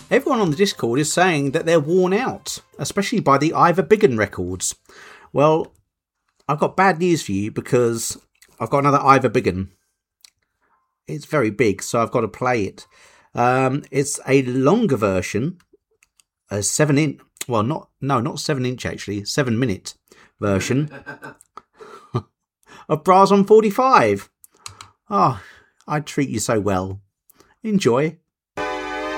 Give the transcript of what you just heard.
Everyone on the Discord is saying that they're worn out, especially by the Ivor Biggin records. Well, I've got bad news for you because I've got another Ivor Biggin. It's very big, so I've got to play it. It's a longer version, a 7-inch. Well, not 7-inch actually, 7-minute version of Bras on 45. Oh, I treat you so well. Enjoy.